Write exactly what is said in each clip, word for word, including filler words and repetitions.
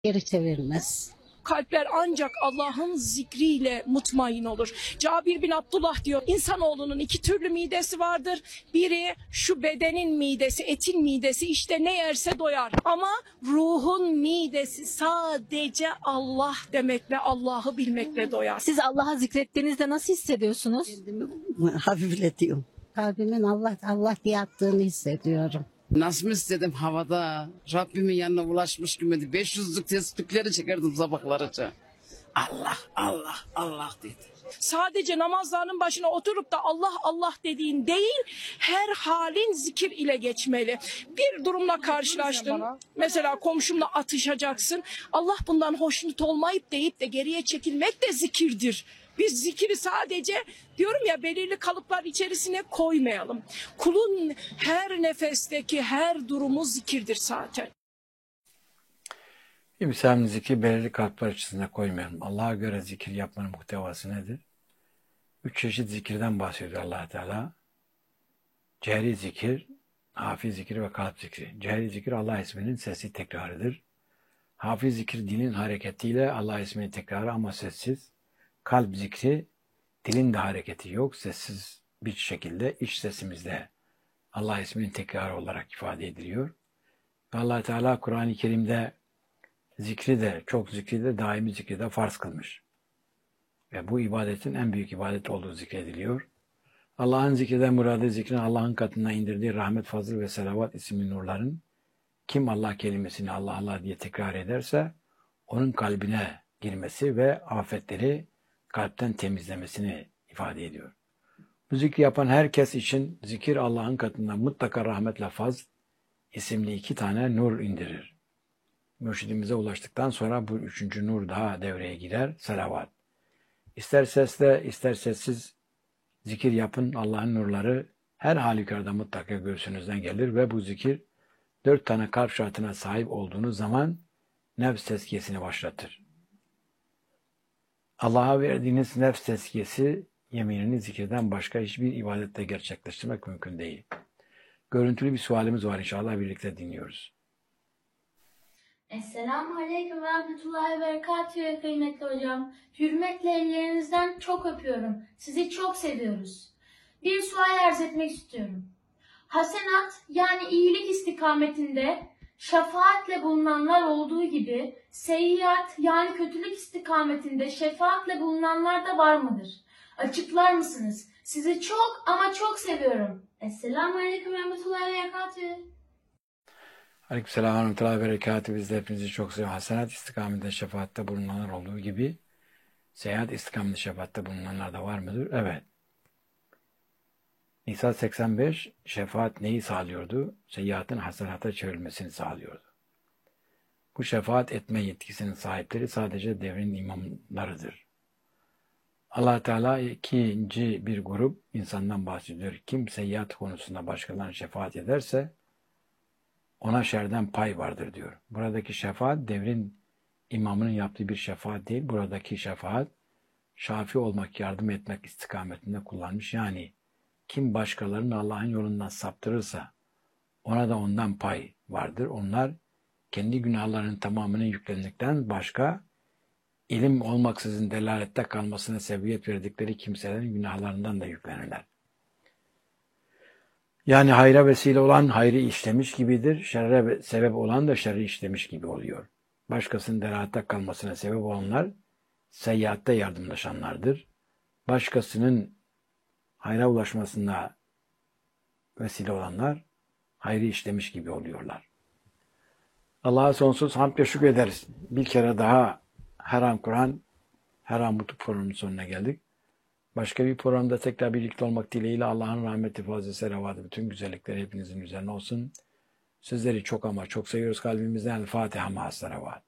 Geri çevirmez. Kalpler ancak Allah'ın zikriyle mutmain olur. Cabir bin Abdullah diyor, insanoğlunun iki türlü midesi vardır. Biri şu bedenin midesi, etin midesi, işte ne yerse doyar. Ama ruhun midesi sadece Allah demekle, Allah'ı bilmekle doyar. Siz Allah'a zikrettiğinizde nasıl hissediyorsunuz? Kendimi hafifletiyorum. Kalbimin Allah Allah diye attığını hissediyorum. Nasıl mı istedim havada, Rabbimin yanına ulaşmış gibi beş yüzlük tespitleri çekerdim sabahlarıca. Allah, Allah, Allah dedi. Sadece namazlarının başına oturup da Allah Allah dediğin değil, her halin zikir ile geçmeli. Bir durumla karşılaştın, mesela komşumla atışacaksın. Allah bundan hoşnut olmayıp deyip de geriye çekilmek de zikirdir. Biz zikiri sadece diyorum ya belirli kalıplar içerisine koymayalım. Kulun her nefesteki her durumu zikirdir zaten. İmsal zikri belirli kalıplar içerisine koymayalım. Allah'a göre zikir yapmanın muhtevası nedir? Üç çeşit zikirden bahsediyor Allah Teala. Cehri zikir, hafi zikir ve kalp zikri. Cehri zikir Allah isminin sesi tekrarıdır. Hafi zikir dilin hareketiyle Allah isminin tekrarı ama sessiz. Kalp zikri dilin de hareketi yok, sessiz bir şekilde iç sesimizde Allah isminin tekrarı olarak ifade ediliyor. Allah Teala Kur'an-ı Kerim'de zikri de, çok zikri de, daimi zikri de farz kılmış. Ve bu ibadetin en büyük ibadet olduğu zikrediliyor. Allah'ın zikreden muradı zikrin Allah'ın katına indirdiği rahmet, fazıl ve selavat isimli nurların kim Allah kelimesini Allah Allah diye tekrar ederse onun kalbine girmesi ve afetleri kalpten temizlemesini ifade ediyor. Bu zikri yapan herkes için zikir Allah'ın katından mutlaka rahmetle fazl isimli iki tane nur indirir. Mürşidimize ulaştıktan sonra bu üçüncü nur daha devreye girer, selavat. İster sesle, ister sessiz zikir yapın, Allah'ın nurları her halükarda mutlaka göğsünüzden gelir ve bu zikir dört tane kalp şartına sahip olduğunuz zaman nefs tezkiyesini başlatır. Allah'a verdiğiniz nefs tezkiyesi yeminini zikirden başka hiçbir ibadette gerçekleştirmek mümkün değil. Görüntülü bir sualimiz var, inşallah birlikte dinliyoruz. Esselamu Aleyküm ve Rahmetullahi ve Berekatühü kıymetli hocam. Hürmetle ellerinizden çok öpüyorum. Sizi çok seviyoruz. Bir sual arz etmek istiyorum. Hasenat yani iyilik istikametinde şefaatle bulunanlar olduğu gibi seyyiat yani kötülük istikametinde şefaatle bulunanlar da var mıdır? Açıklar mısınız? Sizi çok ama çok seviyorum. Esselamu Aleyküm ve Rahmetullahi ve Berekatühü. Aleykümselam ve rahmetullahi ve berekatühü. Biz de hepinizi çok seviyoruz. Hasenat istikametinde şefaatte bulunanlar olduğu gibi seyahat istikametinde şefaatte bulunanlar da var mıdır? Evet. Nisa seksen beş, şefaat neyi sağlıyordu? Seyyiatın hasenata çevrilmesini sağlıyordu. Bu şefaat etme yetkisinin sahipleri sadece devrin imamlarıdır. Allah Teala ikinci bir grup insandan bahsediyor. Kim seyyiat konusunda başkalarına şefaat ederse ona şerden pay vardır diyor. Buradaki şefaat devrin imamının yaptığı bir şefaat değil. Buradaki şefaat şafi olmak, yardım etmek istikametinde kullanmış. Yani kim başkalarını Allah'ın yolundan saptırırsa ona da ondan pay vardır. Onlar kendi günahlarının tamamını yüklendikten başka ilim olmaksızın delalette kalmasına sebebiyet verdikleri kimselerin günahlarından da yüklenirler. Yani hayra vesile olan hayrı işlemiş gibidir, şerre sebep olan da şerri işlemiş gibi oluyor. Başkasının delalatte kalmasına sebep olanlar seyyiatte yardımlaşanlardır. Başkasının hayra ulaşmasına vesile olanlar hayrı işlemiş gibi oluyorlar. Allah'a sonsuz hamd ve şükür ederiz. Bir kere daha Her An Kur'an, Her An Mutlu programının sonuna geldik. Başka bir programda tekrar birlikte olmak dileğiyle Allah'ın rahmeti, fazla selavatı, bütün güzellikleri hepinizin üzerine olsun. Sizleri çok ama çok seviyoruz kalbimizden. El Fatiha ma'as selavat.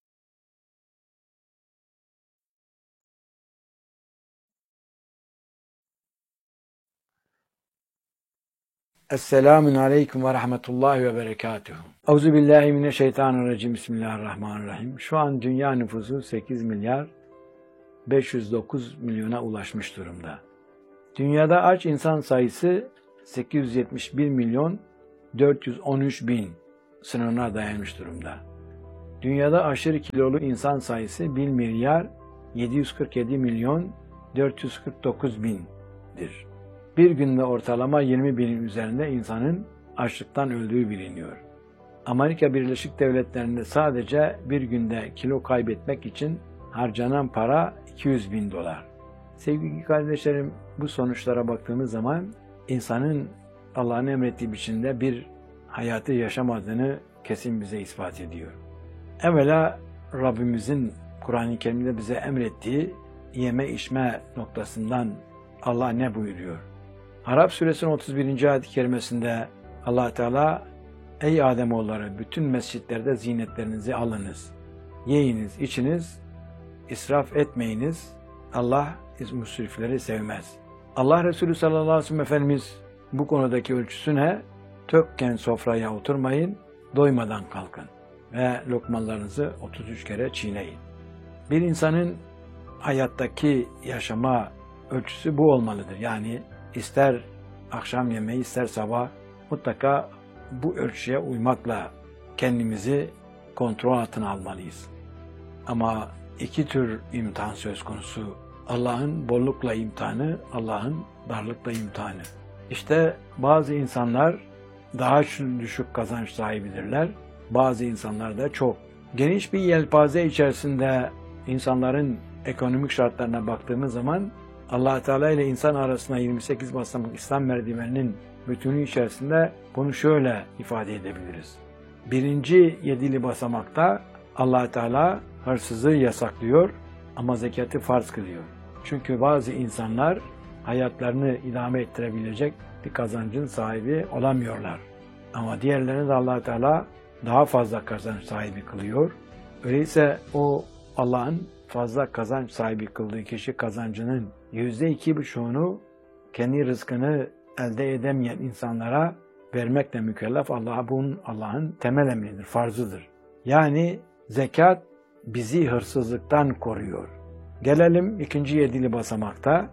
Esselamun aleyküm ve rahmetullahi ve berekatuhu. Euzubillahimineşşeytanirracim. Bismillahirrahmanirrahim. Şu an dünya nüfusu sekiz milyar beş yüz dokuz milyona ulaşmış durumda. Dünyada aç insan sayısı sekiz yüz yetmiş bir milyon dört yüz on üç bin sınırına dayanmış durumda. Dünyada aşırı kilolu insan sayısı bir milyar yedi yüz kırk yedi milyon dört yüz kırk dokuz bindir. Bir günde ortalama yirmi binin üzerinde insanın açlıktan öldüğü biliniyor. Amerika Birleşik Devletleri'nde sadece bir günde kilo kaybetmek için harcanan para iki yüz bin dolar. Sevgili kardeşlerim, bu sonuçlara baktığımız zaman insanın Allah'ın emrettiği biçimde bir hayatı yaşamadığını kesin bize ispat ediyor. Evvela Rabbimizin Kur'an-ı Kerim'de bize emrettiği yeme içme noktasından Allah ne buyuruyor? Arap suresinin otuz birinci ayet-i kerimesinde Allah Teala, ey Ademoğulları, bütün mescitlerde zinetlerinizi alınız, yiyiniz, içiniz, israf etmeyiniz, Allah müsrifleri sevmez. Allah Resulü sallallahu aleyhi ve sellem Efendimiz bu konudaki ölçüsü ne? Tökken sofraya oturmayın, doymadan kalkın ve lokmalarınızı otuz üç kere çiğneyin. Bir insanın hayattaki yaşama ölçüsü bu olmalıdır. Yani ister akşam yemeği ister sabah mutlaka bu ölçüye uymakla kendimizi kontrol altına almalıyız. Ama iki tür imtihan söz konusu. Allah'ın bollukla imtihanı, Allah'ın darlıkla imtihanı. İşte bazı insanlar daha düşük kazanç sahibidirler. Bazı insanlar da çok. Geniş bir yelpaze içerisinde insanların ekonomik şartlarına baktığımız zaman Allah Teala ile insan arasında yirmi sekiz basamak İslam merdiveninin bütünü içerisinde bunu şöyle ifade edebiliriz. Birinci yedili basamakta Allah Teala hırsızlığı yasaklıyor ama zekatı farz kılıyor. Çünkü bazı insanlar hayatlarını idame ettirebilecek bir kazancın sahibi olamıyorlar. Ama diğerlerini de Allah Teala daha fazla kazanç sahibi kılıyor. Öyleyse o Allah'ın fazla kazanç sahibi kıldığı kişi kazancının yüzde iki buçuğunu kendi rızkını elde edemeyen insanlara vermekle mükellef. Allah bunun Allah'ın temel emridir, farzıdır. Yani zekat bizi hırsızlıktan koruyor. Gelelim ikinci yedili basamakta.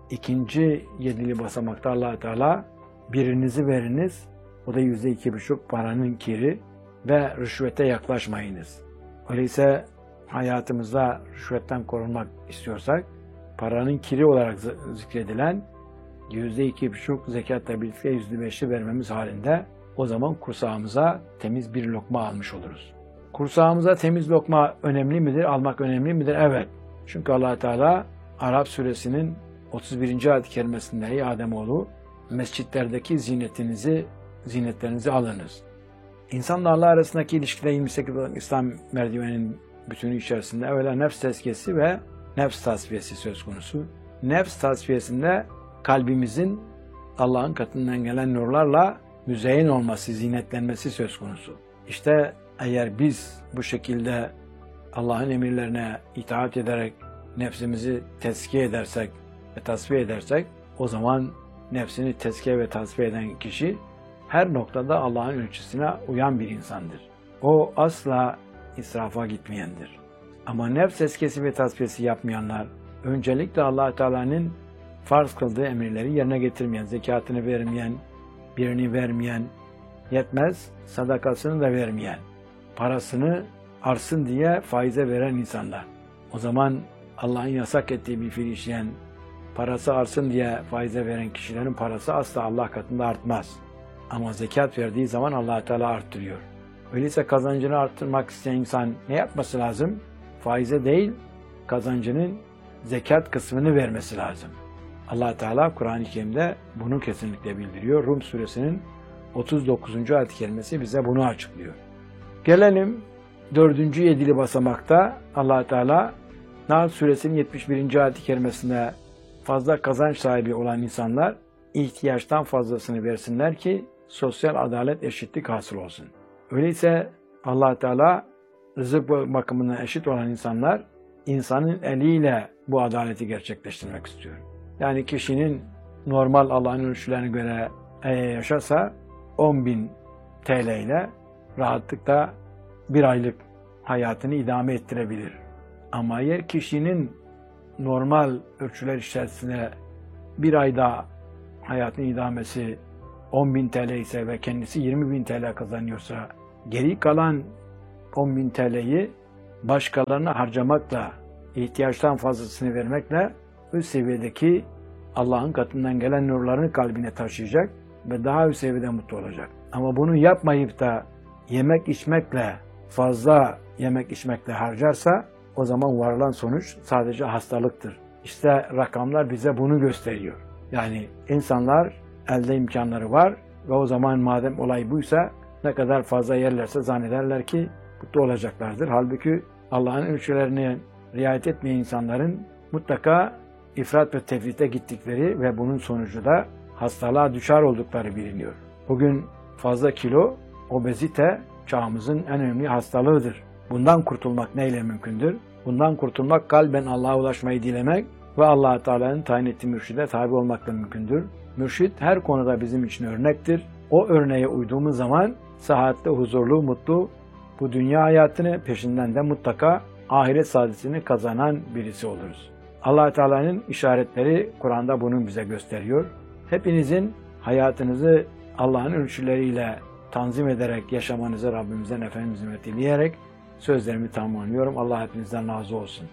İkinci yedili basamakta Allah Teala birinizi veriniz, o da yüzde iki buçuk paranın kiri ve rüşvete yaklaşmayınız. Öyleyse hayatımızda rüşvetten korunmak istiyorsak paranın kiri olarak zikredilen yüzde iki buçuk zekatla birlikte yüzde beşi vermemiz halinde o zaman kursağımıza temiz bir lokma almış oluruz. Kursağımıza temiz lokma önemli midir? Almak önemli midir? Evet. Çünkü Allah Teala Arap suresinin otuz birinci ayet-i kerimesinde ey Ademoğlu, mescitlerdeki zinetinizi, zinetlerinizi alınız. İnsanla Allah arasındaki ilişkide yirmi sekiz İslam merdiveninin bütünü içerisinde evvela nefs tezkiyesi ve nefs tasfiyesi söz konusu. Nefs tasfiyesinde kalbimizin Allah'ın katından gelen nurlarla müzeyyen olması, zinetlenmesi söz konusu. İşte eğer biz bu şekilde Allah'ın emirlerine itaat ederek nefsimizi tezkiye edersek ve tasfiye edersek o zaman nefsini tezkiye ve tasfiye eden kişi her noktada Allah'ın ölçüsüne uyan bir insandır. O asla israfa gitmeyendir. Ama nefs tezkiyesi ve tasfiyesi yapmayanlar öncelikle Allah Teala'nın farz kıldığı emirleri yerine getirmeyen, zekatını vermeyen, birini vermeyen, yetmez sadakasını da vermeyen, parasını artsın diye faize veren insanlar. O zaman Allah'ın yasak ettiği bir fiil işleyen, parası artsın diye faize veren kişilerin parası asla Allah katında artmaz. Ama zekat verdiği zaman Allah Teala arttırıyor. Öyleyse kazancını arttırmak isteyen insan ne yapması lazım? Faize değil, kazancının zekat kısmını vermesi lazım. Allah Teala Kur'an-ı Kerim'de bunu kesinlikle bildiriyor. Rum suresinin otuz dokuzuncu ayet-i kerimesi bize bunu açıklıyor. Gelelim dördüncü yedili basamakta Allah Teala Nahl suresinin yetmiş birinci ayet-i kerimesinde fazla kazanç sahibi olan insanlar ihtiyaçtan fazlasını versinler ki sosyal adalet, eşitlik hasıl olsun. Öyleyse Allah Teala rızık bakımından eşit olan insanlar insanın eliyle bu adaleti gerçekleştirmek istiyor. Yani kişinin normal Allah'ın ölçülerine göre yaşarsa on bin T L ile rahatlıkla bir aylık hayatını idame ettirebilir. Ama eğer kişinin normal ölçüler içerisinde bir ayda hayatın idamesi on bin T L ise ve kendisi yirmi bin T L kazanıyorsa geri kalan on bin T L'yi başkalarına harcamakla, ihtiyaçtan fazlasını vermekle üst seviyedeki Allah'ın katından gelen nurlarını kalbine taşıyacak ve daha üst seviyede mutlu olacak. Ama bunu yapmayıp da yemek içmekle, fazla yemek içmekle harcarsa o zaman varılan sonuç sadece hastalıktır. İşte rakamlar bize bunu gösteriyor. Yani insanlar elde imkanları var ve o zaman madem olay buysa ne kadar fazla yerlerse zannederler ki mutlu olacaklardır. Halbuki Allah'ın ölçülerine riayet etmeyen insanların mutlaka ifrat ve tefrite gittikleri ve bunun sonucu da hastalığa düşer oldukları biliniyor. Bugün fazla kilo, obezite çağımızın en önemli hastalığıdır. Bundan kurtulmak neyle mümkündür? Bundan kurtulmak kalben Allah'a ulaşmayı dilemek ve Allah-u Teala'nın tayin ettiği mürşide tabi olmakla mümkündür. Mürşid her konuda bizim için örnektir. O örneğe uyduğumuz zaman sıhhatli, huzurlu, mutlu bu dünya hayatını peşinden de mutlaka ahiret saadetini kazanan birisi oluruz. Allah-u Teala'nın işaretleri Kur'an'da bunu bize gösteriyor. Hepinizin hayatınızı Allah'ın ölçüleriyle tanzim ederek yaşamanızı Rabbimizden Efendimiz'in dileyerek sözlerimi tamamlıyorum. Allah hepinizden razı olsun.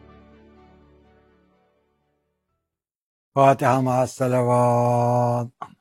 Fatiha ma'as salavat.